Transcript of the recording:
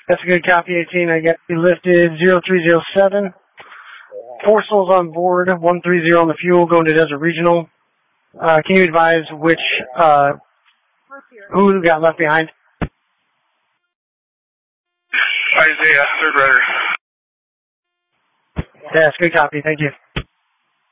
That's a good copy, 18. I got you lifted 0307. 4 souls on board, 130 on the fuel, going to Desert Regional. Can you advise who got left behind? Isaiah, third rider. That's good copy, thank you.